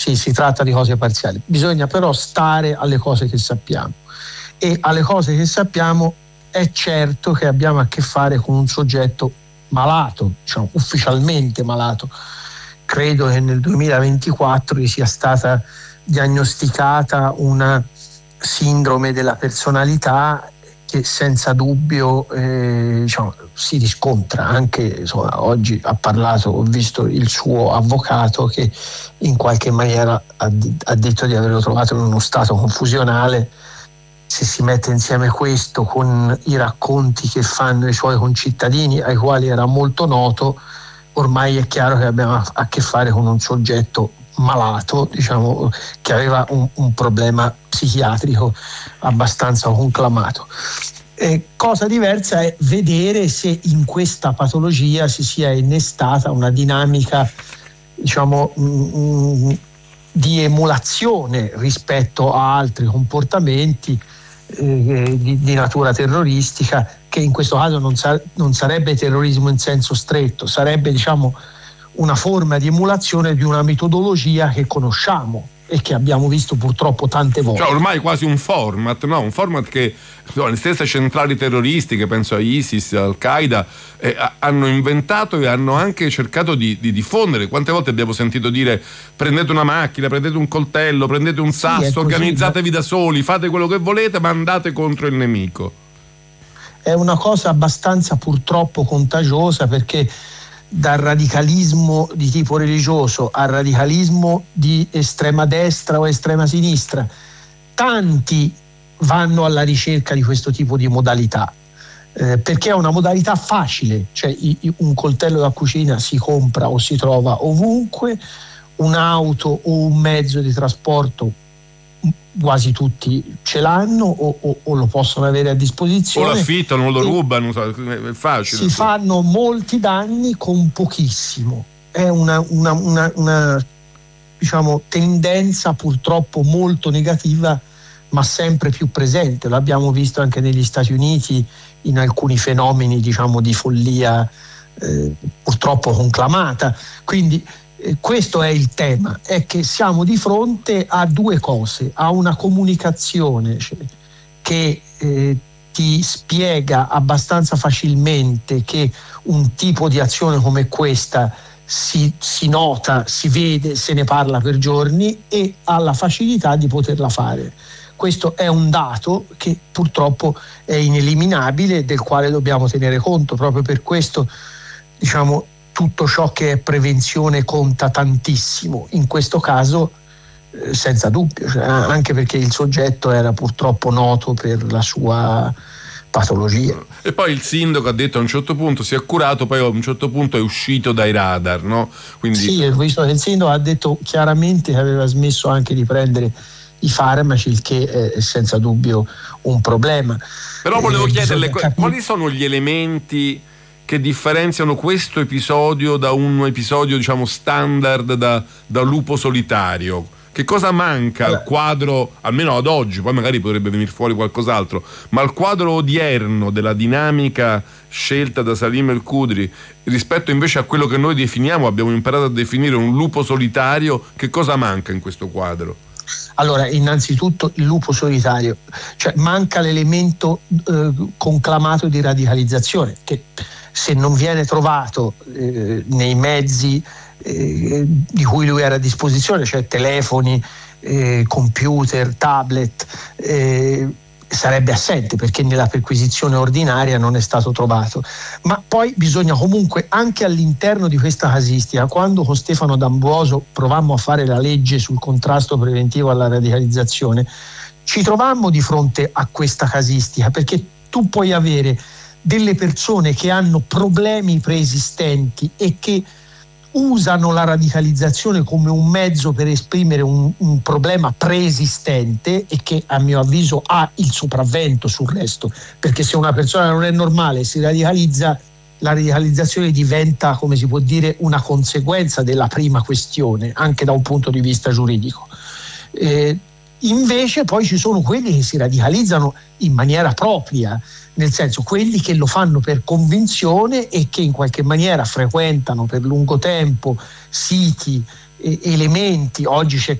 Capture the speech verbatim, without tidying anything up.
sì, si tratta di cose parziali. Bisogna però stare alle cose che sappiamo, e alle cose che sappiamo è certo che abbiamo a che fare con un soggetto malato, diciamo ufficialmente malato. Credo che nel duemilaventiquattro gli sia stata diagnosticata una sindrome della personalità che senza dubbio eh, diciamo, si riscontra anche, insomma, oggi ha parlato, ho visto il suo avvocato che in qualche maniera ha, ha detto di averlo trovato in uno stato confusionale. Se si mette insieme questo con i racconti che fanno i suoi concittadini, ai quali era molto noto, ormai è chiaro che abbiamo a che fare con un soggetto malato, diciamo, che aveva un, un problema psichiatrico abbastanza conclamato. Eh, cosa diversa è vedere se in questa patologia si sia innestata una dinamica, diciamo, mh, di emulazione rispetto a altri comportamenti eh, di, di natura terroristica, che in questo caso non, sa- non sarebbe terrorismo in senso stretto, sarebbe, diciamo, una forma di emulazione di una metodologia che conosciamo e che abbiamo visto purtroppo tante volte. Cioè ormai quasi un format, no? Un format che no, le stesse centrali terroristiche, penso a ISIS, Al-Qaeda, eh, hanno inventato e hanno anche cercato di, di diffondere. Quante volte abbiamo sentito dire: prendete una macchina, prendete un coltello, prendete un sasso, sì, organizzatevi da soli, fate quello che volete, ma andate contro il nemico. È una cosa abbastanza purtroppo contagiosa, perché dal radicalismo di tipo religioso al radicalismo di estrema destra o estrema sinistra, tanti vanno alla ricerca di questo tipo di modalità, eh, perché è una modalità facile, cioè i, i, un coltello da cucina si compra o si trova ovunque, un'auto o un mezzo di trasporto quasi tutti ce l'hanno o, o, o lo possono avere a disposizione, o l'affittano o lo rubano, è facile. Si fanno molti danni con pochissimo. È una, una, una, una diciamo tendenza purtroppo molto negativa, ma sempre più presente. L'abbiamo visto anche negli Stati Uniti in alcuni fenomeni, diciamo, di follia eh, purtroppo conclamata. Quindi questo è il tema, è che siamo di fronte a due cose: a una comunicazione cioè, che eh, ti spiega abbastanza facilmente che un tipo di azione come questa si, si nota, si vede, se ne parla per giorni, e alla facilità di poterla fare. Questo è un dato che purtroppo è ineliminabile, del quale dobbiamo tenere conto. Proprio per questo, diciamo, tutto ciò che è prevenzione conta tantissimo, in questo caso eh, senza dubbio, cioè, anche perché il soggetto era purtroppo noto per la sua patologia. E poi il sindaco ha detto a un certo punto si è curato, poi a un certo punto è uscito dai radar, no? Quindi... Sì, ho visto che il sindaco ha detto chiaramente che aveva smesso anche di prendere i farmaci, il che è senza dubbio un problema. Però volevo eh, chiederle capire... quali sono gli elementi che differenziano questo episodio da un episodio, diciamo, standard da, da lupo solitario. Che cosa manca al quadro, almeno ad oggi, poi magari potrebbe venire fuori qualcos'altro, ma al quadro odierno della dinamica scelta da Salim El-Kudri rispetto invece a quello che noi definiamo, abbiamo imparato a definire un lupo solitario? Che cosa manca in questo quadro? Allora, innanzitutto il lupo solitario, cioè manca l'elemento eh, conclamato di radicalizzazione, che se non viene trovato eh, nei mezzi eh, di cui lui era a disposizione, cioè telefoni, eh, computer, tablet, eh, sarebbe assente, perché nella perquisizione ordinaria non è stato trovato. Ma poi bisogna comunque, anche all'interno di questa casistica, quando con Stefano D'Ambrosio provammo a fare la legge sul contrasto preventivo alla radicalizzazione, ci trovammo di fronte a questa casistica, perché tu puoi avere delle persone che hanno problemi preesistenti e che usano la radicalizzazione come un mezzo per esprimere un, un problema preesistente, e che a mio avviso ha il sopravvento sul resto, perché se una persona non è normale e si radicalizza, la radicalizzazione diventa, come si può dire, una conseguenza della prima questione, anche da un punto di vista giuridico. Eh, invece poi ci sono quelli che si radicalizzano in maniera propria, nel senso quelli che lo fanno per convinzione e che in qualche maniera frequentano per lungo tempo siti, eh, elementi. Oggi c'è